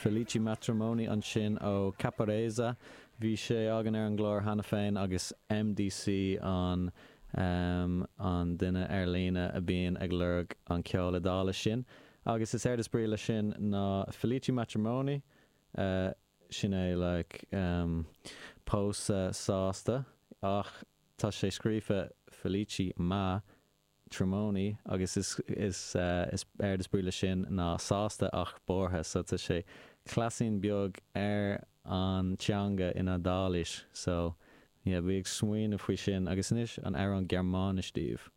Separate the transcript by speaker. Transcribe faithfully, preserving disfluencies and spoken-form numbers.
Speaker 1: Felici Matrimony an sin ó Capareza. Bhí sé agan ar an glór hana féin agus M D C an um, an duine ar lína a bíon ag lurg an ceol dála sin. Agus is air bríle sin ná Felici Matrimony, uh, sin é like, um, post uh, sásta, ach tá sé scrífa Felici Matrimony, agus is, is, uh, is air bríle sin ná sásta ach bortha, so tá sé clasín beag ar an teanga ina dális, so yeah, bhí ag smuoine faoi sin agus inis an ar an Germánis díobh.